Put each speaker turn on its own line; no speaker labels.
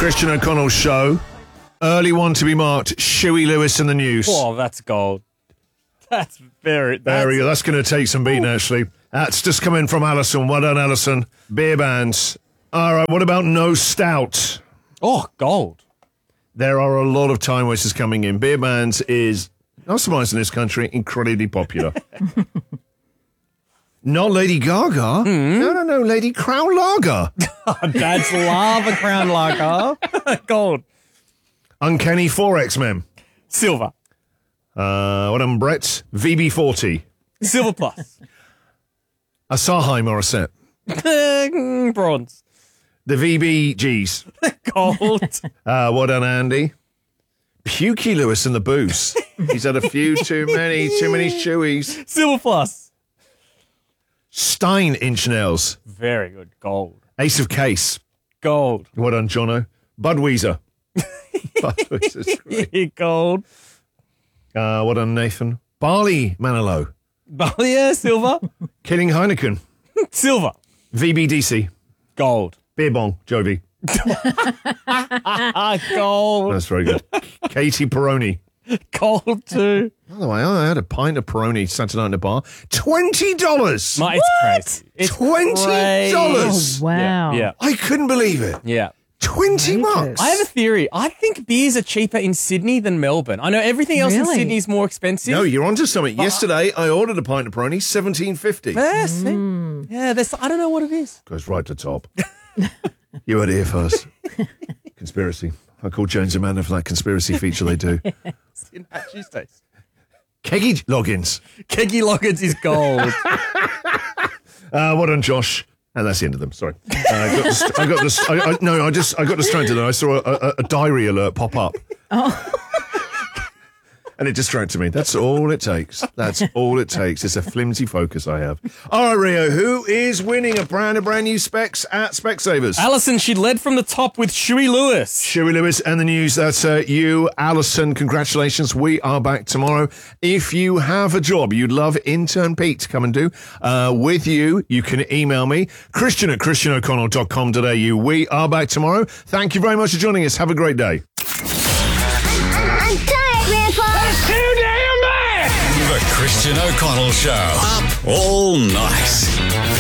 Christian O'Connell show. Early one to be marked. Shuey Lewis in the news.
Oh, that's gold. That's very...
There we go. That's going to take some beating, actually. That's just come in from Alison. Well done, Alison. Beer bands. All right, what about No Stout?
Oh, gold.
There are a lot of time wasters coming in. Beer bands is, not surprised in this country, incredibly popular. Not Lady Gaga. No, Lady Crown Lager.
Dads love a Crown Lager. Gold.
Uncanny 4X-Men.
Silver.
What am Brett? VB40.
Silver plus.
Asahi Morissette.
Bronze.
The VBGs.
Gold.
What done, Andy? Pukey Lewis and the Booze. He's had a few too many shoeys.
Silver plus.
Stein Inch Nails.
Very good. Gold.
Ace of Case.
Gold.
What done, Jono? Budweiser. Budweiser's great.
Gold.
What done, Nathan? Barley Manilow.
Yeah, silver.
Killing Heineken.
Silver.
VBDC.
Gold.
Beer Bong. Jovi.
Gold.
That's very good. Katie Peroni.
Gold too.
By the way, I had a pint of Peroni Saturday night in a bar. $20.
Mate, it's crazy. It's
$20.
crazy.
Oh, wow.
Yeah.
I couldn't believe it.
Yeah.
$20.
I have a theory. I think beers are cheaper in Sydney than Melbourne. I know everything else in
Really?
Sydney is more expensive.
No, you're onto something. Yesterday, I ordered a pint of Peroni, $17.50.
Yeah, see? Yeah, I don't know what it is.
Goes right to top. You heard it here first. Conspiracy. I called Jones and Amanda for that conspiracy feature they do.
In Tuesdays.
Keggy Loggins.
Keggy Loggins is gold.
What on Josh? And that's the end of them. Sorry. I got distracted. I saw a diary alert pop up. Oh. And it distracted me. That's all it takes. That's all it takes. It's a flimsy focus I have. All right, Rio, who is winning a brand new Specs at Specsavers?
Alison, she led from the top with Shuey Lewis.
Shuey Lewis and the news. That's you, Alison. Congratulations. We are back tomorrow. If you have a job you'd love intern Pete to come and do with you, you can email me, christian@christianoconnell.com.au. We are back tomorrow. Thank you very much for joining us. Have a great day.
I'm tired, Grandpa.
That's too damn bad!
The Christian O'Connell Show. Up all night.